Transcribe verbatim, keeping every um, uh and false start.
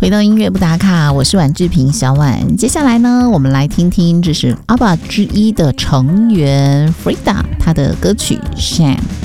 回到音乐不打卡，我是婉志平小婉。接下来呢，我们来听听这是阿爸之一的成员 Frida 她的歌曲 Shame。